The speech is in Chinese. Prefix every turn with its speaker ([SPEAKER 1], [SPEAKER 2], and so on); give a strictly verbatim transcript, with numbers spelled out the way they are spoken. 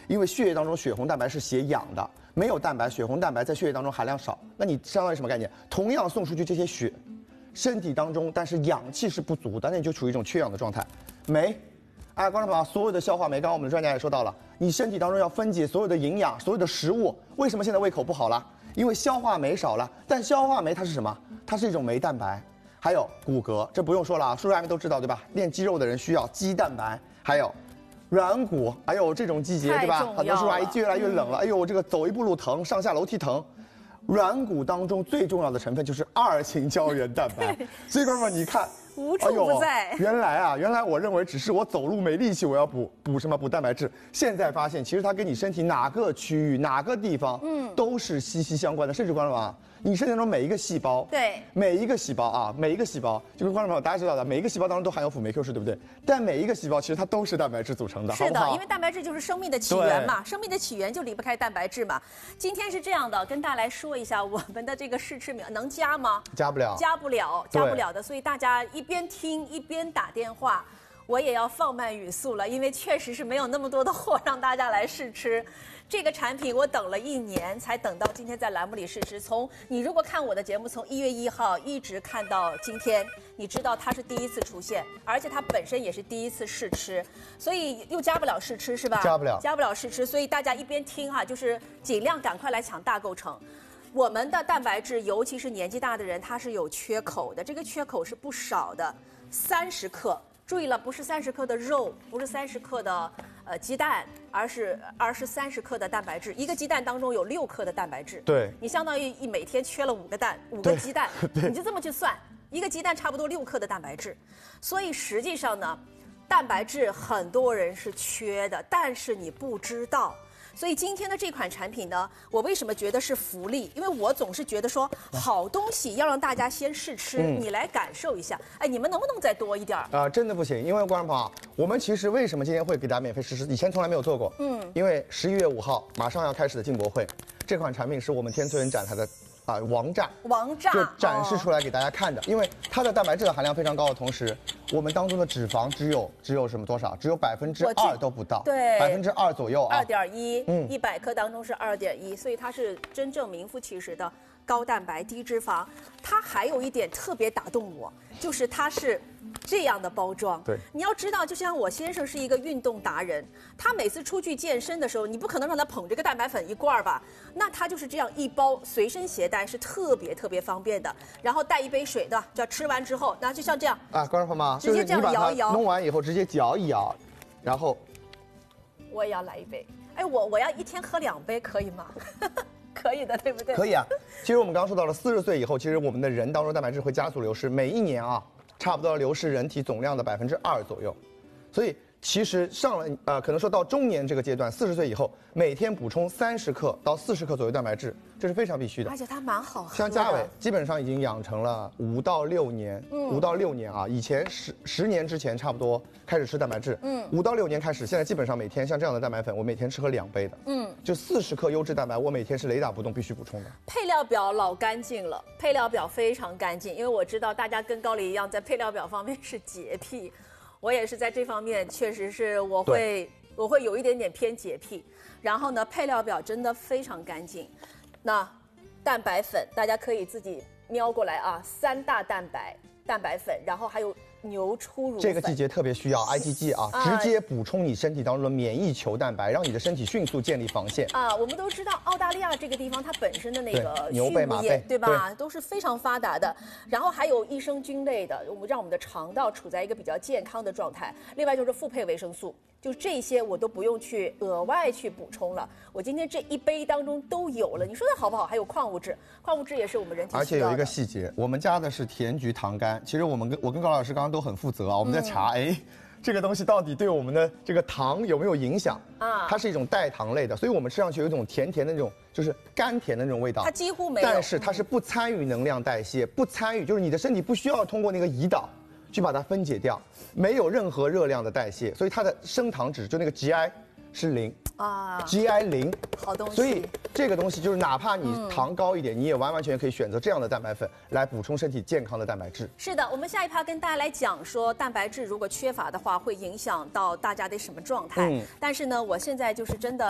[SPEAKER 1] 因为血液当中血红蛋白是写氧的，没有蛋白，血红蛋白在血液当中含量少，那你相当于什么概念？同样送出去这些血，身体当中但是氧气是不足的，那你就处于一种缺氧的状态。酶，哎，观众朋友，所有的消化酶，刚刚我们的专家也说到了，你身体当中要分解所有的营养，所有的食物，为什么现在胃口不好了？因为消化酶少了，但消化酶它是什么？它是一种酶蛋白。还有骨骼，这不用说了啊，叔叔阿姨们都知道对吧？练肌肉的人需要肌蛋白，还有软骨，还有这种季节对吧？很多叔叔阿姨越来越冷了，嗯、哎呦，这个走一步路疼，上下楼梯疼。软骨当中最重要的成分就是二型胶原蛋白，所以哥们你看。
[SPEAKER 2] 无处不在、
[SPEAKER 1] 哎。原来啊，原来我认为只是我走路没力气，我要补补什么补蛋白质。现在发现，其实它跟你身体哪个区域、哪个地方，嗯，都是息息相关的。甚至观众啊，你身体当中每一个细胞，
[SPEAKER 2] 对，
[SPEAKER 1] 每一个细胞啊，每一个细胞，就跟观众朋友大家知道的，每一个细胞当中都含有辅酶 Q 十，对不对？但每一个细胞其实它都是蛋白质组成的，
[SPEAKER 2] 是的，
[SPEAKER 1] 好不好？
[SPEAKER 2] 因为蛋白质就是生命的起源嘛，生命的起源就离不开蛋白质嘛。今天是这样的，跟大家来说一下我们的这个试吃名能加吗？
[SPEAKER 1] 加不了，
[SPEAKER 2] 加不了，加不了的。所以大家一边听一边打电话，我也要放慢语速了，因为确实是没有那么多的货让大家来试吃。这个产品我等了一年才等到今天在栏目里试吃。从你如果看我的节目，从一月一号一直看到今天，你知道它是第一次出现，而且它本身也是第一次试吃，所以又加不了试吃是吧？
[SPEAKER 1] 加不了，
[SPEAKER 2] 加不了试吃，所以大家一边听哈，就是尽量赶快来抢大购成。我们的蛋白质，尤其是年纪大的人，它是有缺口的，这个缺口是不少的，三十克。注意了，不是三十克的肉，不是三十克的呃鸡蛋，而是而是三十克的蛋白质。一个鸡蛋当中有六克的蛋白质，
[SPEAKER 1] 对，
[SPEAKER 2] 你相当于一每天缺了五个蛋，五个鸡蛋，你就这么去算，一个鸡蛋差不多六克的蛋白质。所以实际上呢，蛋白质很多人是缺的，但是你不知道。所以今天的这款产品呢，我为什么觉得是福利？因为我总是觉得说，好东西要让大家先试吃，嗯、你来感受一下。哎，你们能不能再多一点？啊、
[SPEAKER 1] 呃，真的不行，因为观众朋友，我们其实为什么今天会给大家免费试吃？以前从来没有做过。嗯，因为十一月五号马上要开始的进博会，这款产品是我们天赐人展台的。啊，王炸，
[SPEAKER 2] 王炸
[SPEAKER 1] 就展示出来给大家看的，哦、因为它的蛋白质的含量非常高的同时，我们当中的脂肪只有只有什么多少？只有百分之二都不到，
[SPEAKER 2] 对，
[SPEAKER 1] 百分之二左右啊，
[SPEAKER 2] 二点一，嗯，一百克当中是二点一，所以它是真正名副其实的高蛋白低脂肪。它还有一点特别打动我，就是它是这样的包装。
[SPEAKER 1] 对，
[SPEAKER 2] 你要知道，就像我先生是一个运动达人，他每次出去健身的时候，你不可能让他捧这个蛋白粉一罐吧？那他就是这样一包随身携带，是特别特别方便的。然后带一杯水的，就要吃完之后，那就像这样
[SPEAKER 1] 啊，观众朋友们，
[SPEAKER 2] 直接这样摇一摇，
[SPEAKER 1] 弄完以后直接搅一摇，然后
[SPEAKER 2] 我也要来一杯。哎，我我要一天喝两杯，可以吗？可以的，对不对？
[SPEAKER 1] 可以啊。其实我们刚刚说到了，四十岁以后，其实我们的人当中蛋白质会加速流失，每一年啊，差不多要流失人体总量的百分之二左右。所以其实上了呃，可能说到中年这个阶段，四十岁以后，每天补充三十克到四十克左右蛋白质，这是非常必须的。
[SPEAKER 2] 而且它蛮好喝的。
[SPEAKER 1] 像嘉伟基本上已经养成了五到六年，五、嗯、到六年啊，以前十十年之前差不多开始吃蛋白质，嗯，五到六年开始，现在基本上每天像这样的蛋白粉，我每天吃喝两杯的，嗯，就四十克优质蛋白，我每天是雷打不动必须补充的。
[SPEAKER 2] 配料表老干净了，配料表非常干净，因为我知道大家跟高丽一样，在配料表方面是洁癖。我也是在这方面，确实是我会我会有一点点偏洁癖。然后呢，配料表真的非常干净。那蛋白粉大家可以自己瞄过来啊，三大蛋白蛋白粉，然后还有牛初乳粉。
[SPEAKER 1] 这个季节特别需要 I G G 啊，啊直接补充你身体当中的免疫球蛋白，让你的身体迅速建立防线
[SPEAKER 2] 啊。我们都知道澳大利亚这个地方，它本身的那个
[SPEAKER 1] 牛背马背，
[SPEAKER 2] 对吧？对，都是非常发达的。然后还有益生菌类的，我们让我们的肠道处在一个比较健康的状态。另外就是复配维生素。就这些我都不用去额外去补充了，我今天这一杯当中都有了。你说的好不好？还有矿物质，矿物质也是我们人体需要的。
[SPEAKER 1] 而且有一个细节，我们加的是甜菊糖苷。其实我们跟我跟高老师刚刚都很负责啊，我们在查，哎、嗯，这个东西到底对我们的这个糖有没有影响啊？它是一种代糖类的，所以我们吃上去有一种甜甜的那种，就是甘甜的那种味道。
[SPEAKER 2] 它几乎没有，
[SPEAKER 1] 但是它是不参与能量代谢，不参与，就是你的身体不需要通过那个胰岛去把它分解掉，没有任何热量的代谢，所以它的升糖值就那个 G I 是零啊 ，G I 零，
[SPEAKER 2] 好东西。
[SPEAKER 1] 所以这个东西就是哪怕你糖高一点，嗯、你也完完全全可以选择这样的蛋白粉来补充身体健康的蛋白质。
[SPEAKER 2] 是的，我们下一趴跟大家来讲说，蛋白质如果缺乏的话，会影响到大家的什么状态。嗯、但是呢，我现在就是真的。